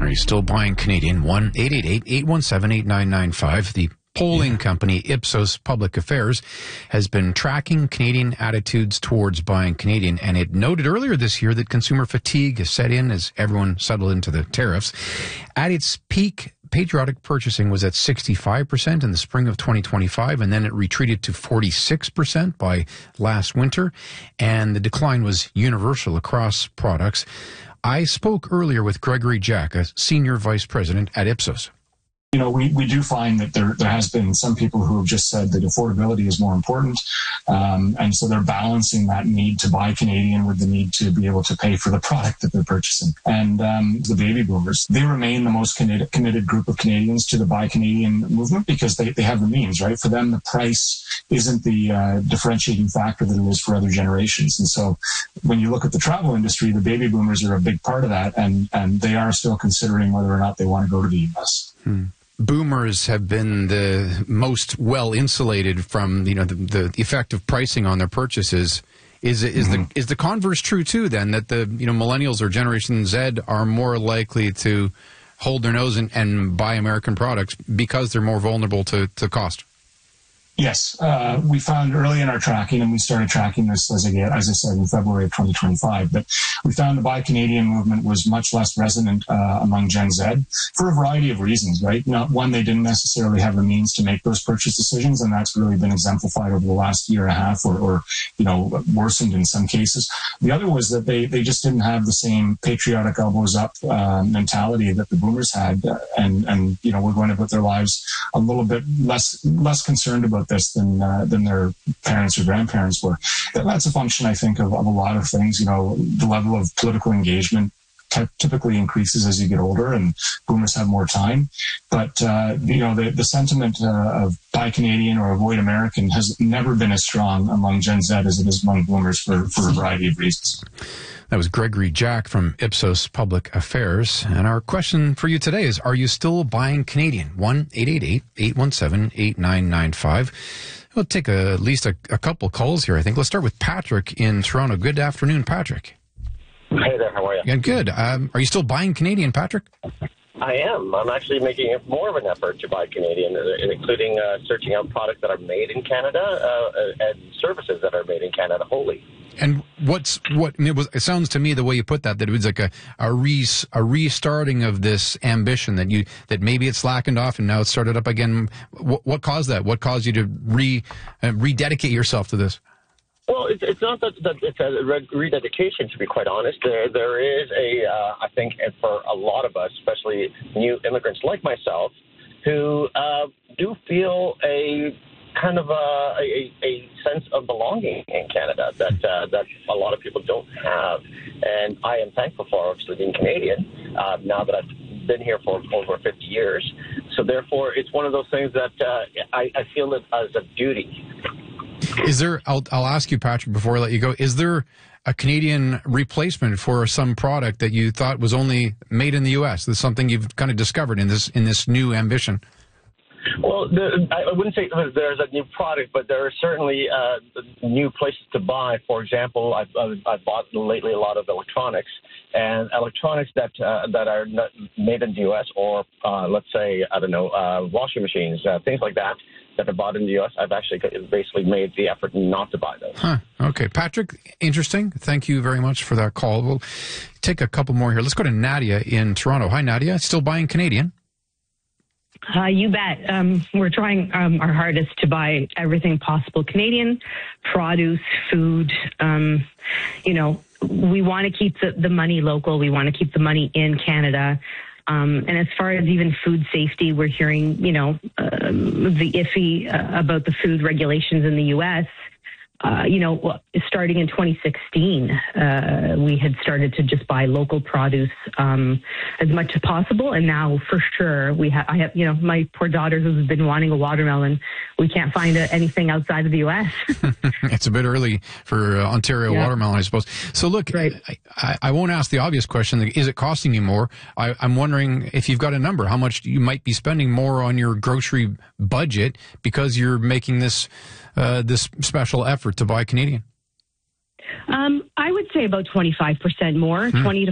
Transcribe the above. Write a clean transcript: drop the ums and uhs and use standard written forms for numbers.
Are you still buying Canadian? 1-888-817-8995. The polling company Ipsos Public Affairs has been tracking Canadian attitudes towards buying Canadian, and it noted earlier this year that consumer fatigue has set in as everyone settled into the tariffs. At its peak, patriotic purchasing was at 65% in the spring of 2025, and then it retreated to 46% by last winter, and the decline was universal across products. I spoke earlier with Gregory Jack, a senior vice president at Ipsos. You know, we do find that there has been some people who have just said that affordability is more important. And so they're balancing that need to buy Canadian with the need to be able to pay for the product that they're purchasing. And the baby boomers, they remain the most committed group of Canadians to the Buy Canadian movement because they have the means, right? For them, the price isn't the differentiating factor that it is for other generations. And so when you look at the travel industry, the baby boomers are a big part of that, and they are still considering whether or not they want to go to the U.S. Boomers have been the most well insulated from the effect of pricing on their purchases. Is the converse true too? Then that the millennials or Generation Z are more likely to hold their nose and buy American products because they're more vulnerable to cost? Yes, we found early in our tracking, and we started tracking this, as I said, in February of 2025, but we found the Buy Canadian movement was much less resonant among Gen Z for a variety of reasons, right? One, they didn't necessarily have the means to make those purchase decisions, and that's really been exemplified over the last year and a half or worsened in some cases. The other was that they just didn't have the same patriotic elbows up mentality that the boomers had, and we're going to put their lives a little bit less concerned about this than their parents or grandparents were. That's a function, I think, of a lot of things. The level of political engagement typically increases as you get older, and boomers have more time. But the sentiment of buy Canadian or avoid American has never been as strong among Gen Z as it is among boomers for a variety of reasons. That was Gregory Jack from Ipsos Public Affairs. And our question for you today is, are you still buying Canadian? 1-888-817-8995. We'll take at least a couple calls here, I think. Let's start with Patrick in Toronto. Good afternoon, Patrick. Hey there, how are you? Yeah, good. Are you still buying Canadian, Patrick? I am. I'm actually making more of an effort to buy Canadian, including searching out products that are made in Canada and services that are made in Canada wholly. And it sounds to me, the way you put that it was like a restarting of this ambition that maybe it slackened off and now it's started up again. What caused that? What caused you to rededicate yourself to this? Well, it's not that it's a rededication, to be quite honest. There is I think, for a lot of us, especially new immigrants like myself, who do feel a kind of a sense of belonging in Canada that a lot of people don't have. And I am thankful for actually being Canadian now that I've been here for over 50 years. So therefore, it's one of those things that I feel it as a duty. Is there, I'll ask you, Patrick, before I let you go, is there a Canadian replacement for some product that you thought was only made in the U.S.? That's something you've kind of discovered in this new ambition? Well, I wouldn't say there's a new product, but there are certainly new places to buy. For example, I've bought lately a lot of electronics, and electronics that are not made in the U.S. or, let's say, washing machines, things like that are bought in the U.S., I've actually basically made the effort not to buy those. Huh. Okay. Patrick, interesting. Thank you very much for that call. We'll take a couple more here. Let's go to Nadia in Toronto. Hi, Nadia. Still buying Canadian? You bet. We're trying our hardest to buy everything possible Canadian, produce, food. We want to keep the money local. We want to keep the money in Canada. And as far as even food safety, we're hearing, the iffy about the food regulations in the U.S. Starting in 2016, we had started to just buy local produce as much as possible, and now for sure I have my poor daughter who's been wanting a watermelon. We can't find anything outside of the U.S. It's a bit early for Ontario watermelon, I suppose. So look, right. I won't ask the obvious question: is it costing you more? I'm wondering if you've got a number, how much you might be spending more on your grocery budget because you're making this special effort to buy Canadian. I would say about 25% more, 20 to